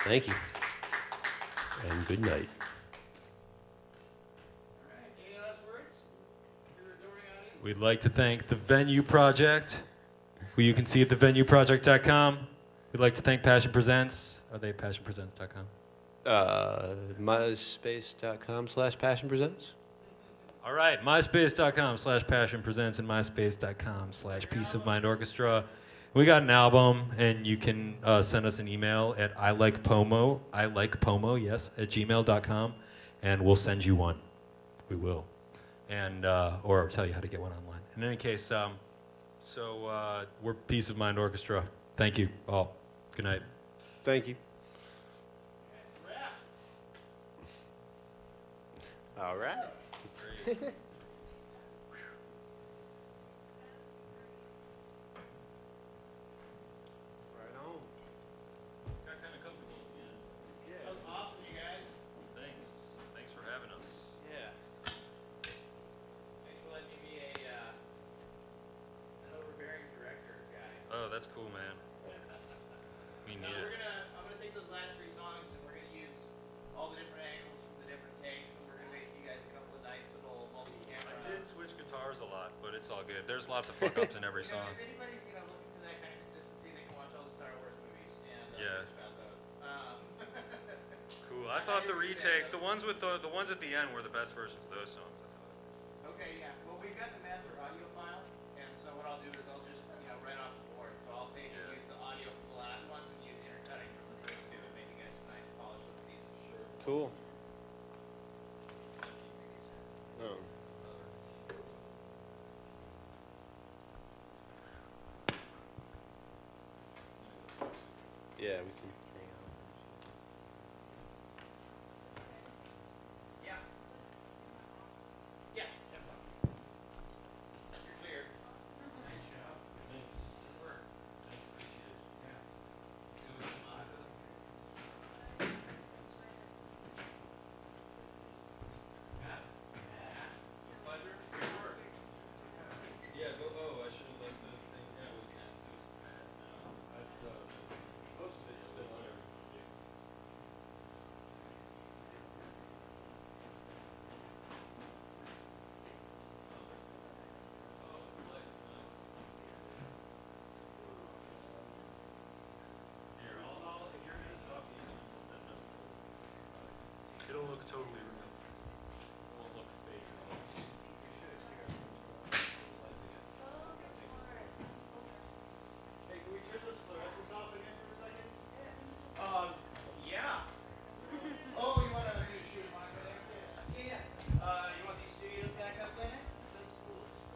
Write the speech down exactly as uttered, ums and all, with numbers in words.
Thank you. And good night. We'd like to thank the Venue Project, who you can see at the venue project dot com. We'd like to thank Passion Presents. Are they passion presents dot com? Uh, myspace.com slash passion presents. All right, myspace dot com slash passion presents and myspace dot com slash peace of mind orchestra. We got an album, and you can uh, send us an email at I like Pomo, I like Pomo, yes, at gmail dot com, and we'll send you one. We will. And, uh, or tell you how to get one online. In any case, um, so uh, we're Peace of Mind Orchestra. Thank you all. Good night. Thank you. All right. That's cool, man. We need now it. We're gonna, I'm gonna take those last three songs and we're gonna use all the different angles from the different takes, and we're gonna make you guys a couple of nice little multi-camera. I did switch guitars a lot, but it's all good. There's lots of fuck ups in every song. If anybody's you know looking for that kind of consistency, they can watch all the Star Wars movies and uh, Yeah. bitch about those. Um, Cool. I thought the retakes, the ones with the the ones at the end, were the best versions of those songs. I thought. okay, yeah. Well, we've got the master audio file, and so what I'll do is I'll just you know right off the board. So I'll take and use the audio from the last ones and use intercutting from the first two and make you guys some nice polished little pieces. Sure. Cool. Oh. Yeah, we can hang out. Yeah. Yeah. You're clear. Nice job. Thanks. Good work. Thanks. Appreciate it. Yeah. Good. Pleasure. Good work. Yeah, go. Oh, I should have left the thing. Yeah, we can ask those. That's uh, most of it's still on everything. Here, I'll, I'll, if you're gonna stop the instruments, I'll send them. It'll look totally